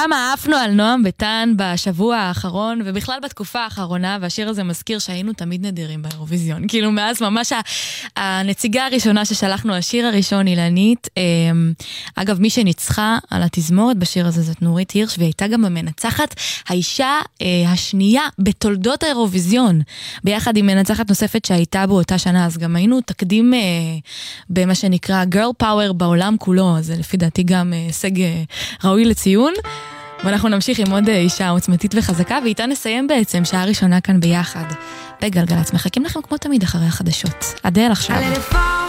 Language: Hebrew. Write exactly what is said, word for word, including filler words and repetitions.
כמה עפנו על נועם ביטן בשבוע האחרון, ובכלל בתקופה האחרונה, והשיר הזה מזכיר שהיינו תמיד נדירים באירוויזיון. כאילו מאז ממש הנציגה הראשונה ששלחנו, השיר הראשון, אילנית, אגב, מי שניצחה על התזמורת בשיר הזה זאת נורית הירש, והיא הייתה גם המנצחת, האישה השנייה בתולדות האירוויזיון, ביחד עם מנצחת נוספת שהייתה באותה שנה, אז גם היינו תקדים במה שנקרא Girl Power בעולם כולו, אז לפי דעתי גם הישג ראוי לציון, ואנחנו נמשיך עם עוד אישה עוצמתית וחזקה, ואיתה נסיים בעצם שעה ראשונה כאן ביחד, בגלגלצ. מחכים לכם כמו תמיד אחרי החדשות. אדל עכשיו.